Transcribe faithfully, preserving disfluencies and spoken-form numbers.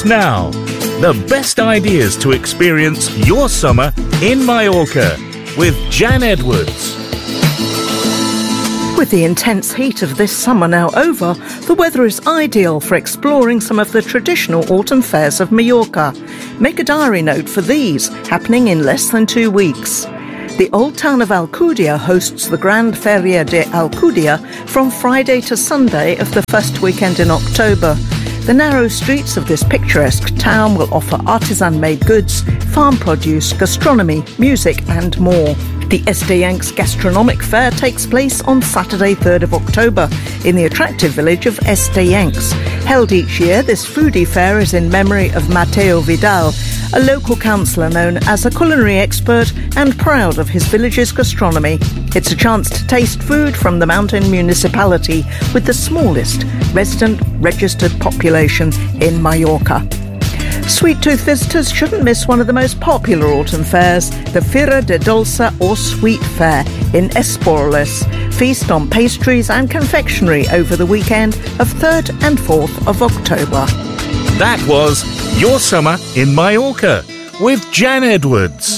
now. The best ideas to experience your summer in Mallorca with Jan Edwards. With the intense heat of this summer now over, the weather is ideal for exploring some of the traditional autumn fairs of Mallorca. Make a diary note for these, happening in less than two weeks. The old town of Alcudia hosts the Grand Feria de Alcudia from Friday to Sunday of the first weekend in October. The narrow streets of this picturesque town will offer artisan-made goods, farm produce, gastronomy, music and more. The Estayancs Gastronomic Fair takes place on Saturday, third of October, in the attractive village of Estayancs. Held each year, this foodie fair is in memory of Mateo Vidal, a local councillor known as a culinary expert and proud of his village's gastronomy. It's a chance to taste food from the mountain municipality with the smallest resident registered population in Mallorca. Sweet Tooth visitors shouldn't miss one of the most popular autumn fairs, the Fira de Dolça or Sweet Fair in Esporles. Feast on pastries and confectionery over the weekend of third and fourth of October. That was Your Summer in Mallorca with Jan Edwards.